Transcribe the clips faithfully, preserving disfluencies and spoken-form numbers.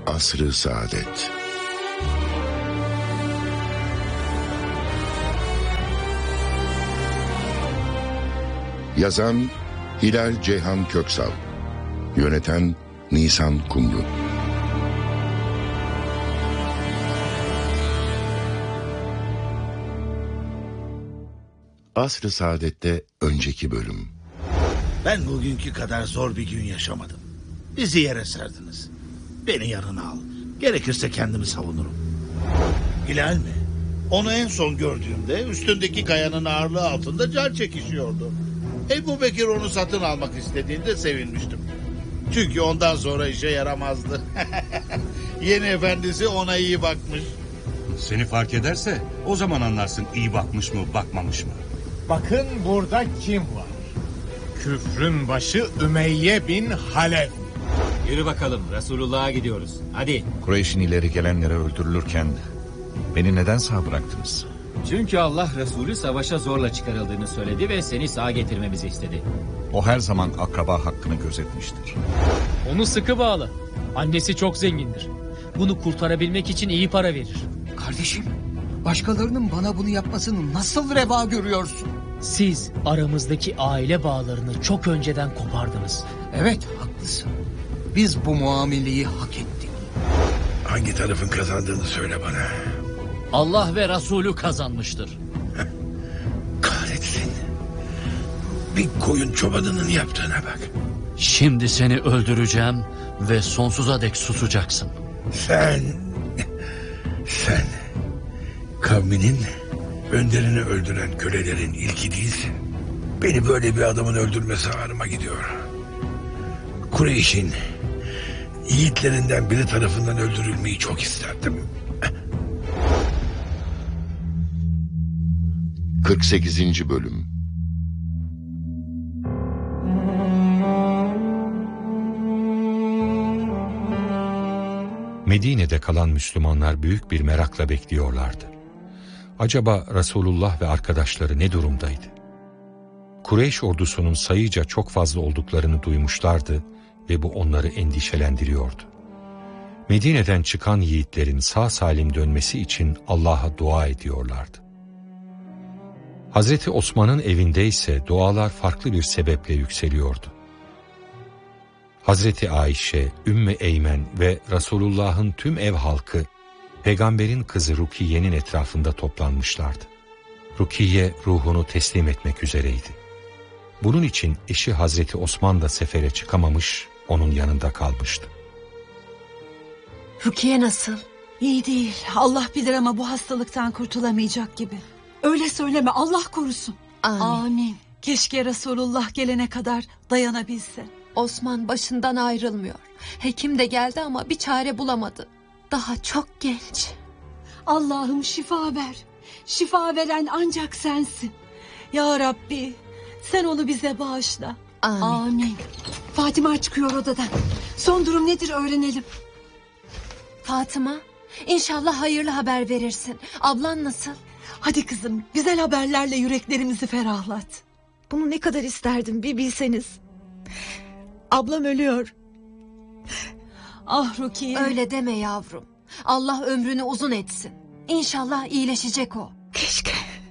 Asr-ı Saadet. Yazan Hilal Ceyhan Köksal, yöneten Nisan Kumru. Asr-ı Saadet'te önceki bölüm. Ben bugünkü kadar zor bir gün yaşamadım. Bizi yere serdiniz. Beni yanına al. Gerekirse kendimi savunurum. Hilal mi? Onu en son gördüğümde üstündeki kayanın ağırlığı altında can çekişiyordu. Ebu Bekir onu satın almak istediğinde sevinmiştim. Çünkü ondan sonra işe yaramazdı. Yeni efendisi ona iyi bakmış. Seni fark ederse o zaman anlarsın iyi bakmış mı bakmamış mı. Bakın burada kim var? Küfrün başı Ümeyye bin Halef. Yürü bakalım, Resulullah'a gidiyoruz. Hadi. Kureyş'in ileri gelenleri öldürülürken beni neden sağ bıraktınız? Çünkü Allah Resulü savaşa zorla çıkarıldığını söyledi ve seni sağ getirmemizi istedi. O her zaman akraba hakkını gözetmiştir. Onu sıkı bağla. Annesi çok zengindir. Bunu kurtarabilmek için iyi para verir. Kardeşim, başkalarının bana bunu yapmasını nasıl reva görüyorsun? Siz aramızdaki aile bağlarını çok önceden kopardınız. Evet, haklısın. Biz bu muameleyi hak ettik. Hangi tarafın kazandığını söyle bana. Allah ve Resulü kazanmıştır. Kahretsin. Bir koyun çobanının yaptığına bak. Şimdi seni öldüreceğim ve sonsuza dek susacaksın. Sen... Sen... Kavminin önderini öldüren kölelerin ilki değilsin. Beni böyle bir adamın öldürmesi ağrıma gidiyor. Kureyş'in yiğitlerinden biri tarafından öldürülmeyi çok isterdim. kırk sekizinci bölüm. Medine'de kalan Müslümanlar büyük bir merakla bekliyorlardı. Acaba Resulullah ve arkadaşları ne durumdaydı? Kureyş ordusunun sayıca çok fazla olduklarını duymuşlardı ve bu onları endişelendiriyordu. Medine'den çıkan yiğitlerin sağ salim dönmesi için Allah'a dua ediyorlardı. Hazreti Osman'ın evinde ise dualar farklı bir sebeple yükseliyordu. Hazreti Ayşe, Ümmü Eymen ve Resulullah'ın tüm ev halkı Peygamberin kızı Rukiye'nin etrafında toplanmışlardı. Rukiye ruhunu teslim etmek üzereydi. Bunun için eşi Hazreti Osman da sefere çıkamamış, onun yanında kalmıştı. Rukiye nasıl? İyi değil. Allah bilir ama bu hastalıktan kurtulamayacak gibi. Öyle söyleme, Allah korusun. Amin. Amin. Keşke Resulullah gelene kadar dayanabilse. Osman başından ayrılmıyor. Hekim de geldi ama bir çare bulamadı. Daha çok genç. Allah'ım şifa ver. Şifa veren ancak sensin. Ya Rabbi, sen onu bize bağışla. Amin. Amin. Fatıma çıkıyor odadan. Son durum nedir öğrenelim. Fatıma, inşallah hayırlı haber verirsin. Ablan nasıl? Hadi kızım, güzel haberlerle yüreklerimizi ferahlat. Bunu ne kadar isterdim bir bilseniz. Ablam ölüyor. Ah Rukiye. Öyle deme yavrum. Allah ömrünü uzun etsin. İnşallah iyileşecek o. Keşke.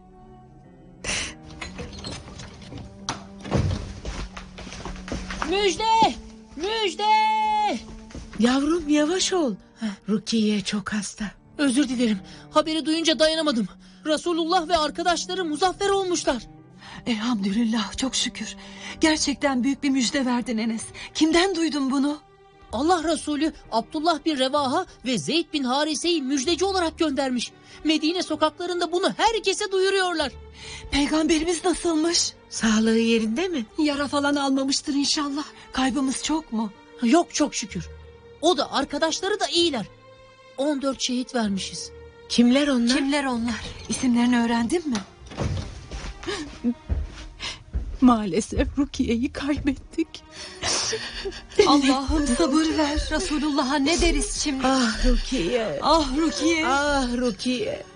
Müjde! Müjde! Yavrum yavaş ol. Rukiye çok hasta. Özür dilerim. Haberi duyunca dayanamadım. Resulullah ve arkadaşları muzaffer olmuşlar. Elhamdülillah, çok şükür. Gerçekten büyük bir müjde verdin Enes. Kimden duydun bunu? Allah Resulü Abdullah bin Revaha ve Zeyd bin Harise'yi müjdeci olarak göndermiş. Medine sokaklarında bunu herkese duyuruyorlar. Peygamberimiz nasılmış? Sağlığı yerinde mi? Yara falan almamıştır inşallah. Kaybımız çok mu? Yok çok şükür. O da arkadaşları da iyiler. on dört şehit vermişiz. Kimler onlar? Kimler onlar? İsimlerini öğrendin mi? Maalesef Rukiye'yi kaybettik. Allah'ım sabır ver. Resulullah'a ne deriz şimdi? Ah Rukiye. Ah Rukiye. Ah Rukiye.